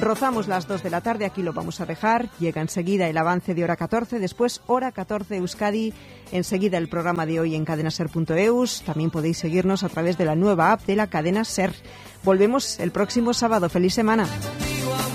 Rozamos las 2 de la tarde, aquí lo vamos a dejar. Llega enseguida el avance de Hora 14, después Hora 14 Euskadi, enseguida el programa de hoy en cadenaser.eus. También podéis seguirnos a través de la nueva app de la cadena SER. Volvemos el próximo sábado. ¡Feliz semana!